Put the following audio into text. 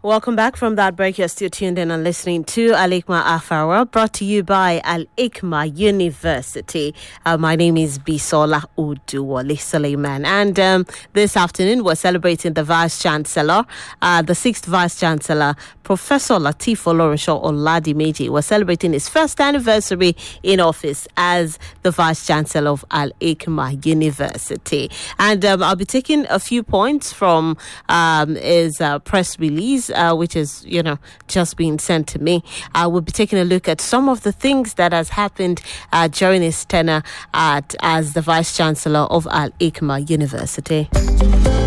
Welcome back from that break. You're still tuned in and listening to Al-Hikmah Afara, brought to you by Al-Hikmah University. My name is Bisola Uduwale Suleiman, and this afternoon we're celebrating the Vice Chancellor, the 6th Vice Chancellor, Professor Lateef Olorunsho Oladimeji. We're celebrating his first anniversary in office as the Vice Chancellor of Al-Hikmah University. And I'll be taking a few points from his press release, which is, just being sent to me. We'll be taking a look at some of the things that has happened during his tenure as the Vice Chancellor of Al-Hikmah University.